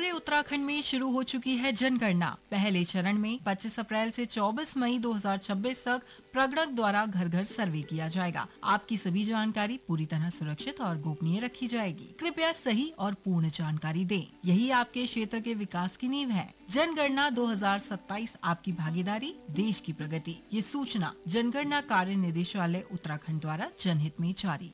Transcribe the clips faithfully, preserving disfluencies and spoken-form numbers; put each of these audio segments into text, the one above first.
हमारे उत्तराखंड में शुरू हो चुकी है जनगणना। पहले चरण में पच्चीस अप्रैल से चौबीस मई दो हज़ार छब्बीस तक प्रगणक द्वारा घर घर सर्वे किया जाएगा। आपकी सभी जानकारी पूरी तरह सुरक्षित और गोपनीय रखी जाएगी। कृपया सही और पूर्ण जानकारी दें। यही आपके क्षेत्र के विकास की नींव है। जनगणना दो हज़ार सत्ताईस, आपकी भागीदारी, देश की प्रगति। ये सूचना जनगणना कार्य निदेशालय उत्तराखंड द्वारा जनहित में जारी।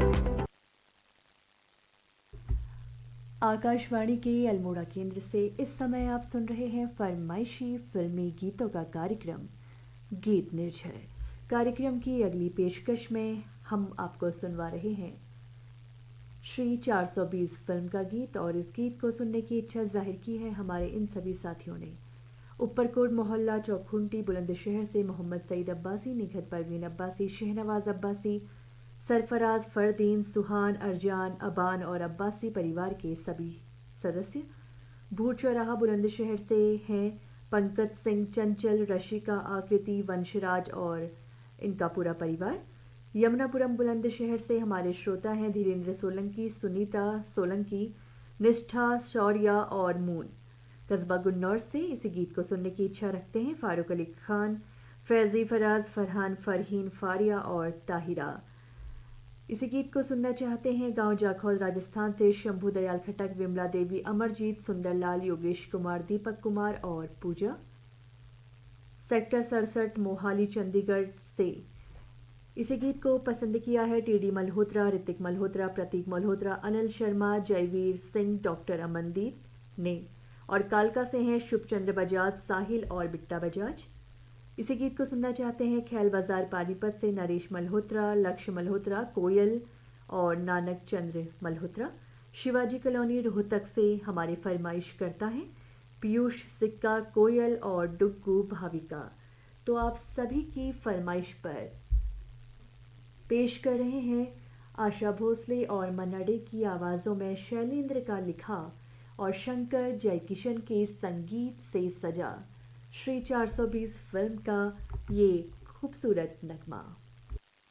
आकाशवाणी के अल्मोड़ा केंद्र से इस समय आप सुन रहे हैं फरमाइशी फिल्मी गीतों का कार्यक्रम गीत निर्झर। कार्यक्रम की अगली पेशकश में हम आपको सुनवा रहे हैं श्री चार सौ बीस फिल्म का गीत, और इस गीत को सुनने की इच्छा जाहिर की है हमारे इन सभी साथियों ने। ऊपरकोट मोहल्ला चौखुंटी बुलंदशहर से मोहम्मद सईद अब्बासी, निघत परवीन अब्बासी, शहनवाज अब्बासी, सरफराज, फरदीन, सुहान, अरजान, अबान और अब्बासी परिवार के सभी सदस्य। भूर चौराहा बुलंदशहर से हैं पंकज सिंह, चंचल, रशिका, आकृति, वंशराज और इनका पूरा परिवार। यमुनापुरम बुलंदशहर से हमारे श्रोता हैं धीरेन्द्र सोलंकी, सुनीता सोलंकी, निष्ठा, शौर्या और मून। कस्बा गुन्नौर से इसी गीत को सुनने की इच्छा रखते हैं फारूक अली खान, फैजी, फराज, फरहान, फरहीन, फारिया और ताहिरा। इसी गीत को सुनना चाहते हैं गांव जाखौल राजस्थान से शंभू दयाल खटक, विमला देवी, अमरजीत, सुंदरलाल, योगेश कुमार, दीपक कुमार और पूजा। सेक्टर सड़सठ मोहाली चंडीगढ़ से इसी गीत को पसंद किया है टीडी मल्होत्रा, ऋतिक मल्होत्रा, प्रतीक मल्होत्रा, अनिल शर्मा, जयवीर सिंह, डॉक्टर अमनदीप ने। और कालका से हैं शुभचंद्र बजाज, साहिल और बिट्टा बजाज। इसी गीत को सुनना चाहते हैं खैल बाजार पानीपत से नरेश मल्होत्रा, लक्ष्य मल्होत्रा, कोयल और नानक चंद्र मल्होत्रा। शिवाजी कॉलोनी रोहतक से हमारे फरमाइश करता है पीयूष सिक्का, कोयल और डुग्गू भाविका। तो आप सभी की फरमाइश पर पेश कर रहे हैं आशा भोसले और मन्ना डे की आवाज़ों में शैलेंद्र का लिखा और शंकर जयकिशन के संगीत से सजा श्री चार सौ बीस फिल्म का ये खूबसूरत नगमा।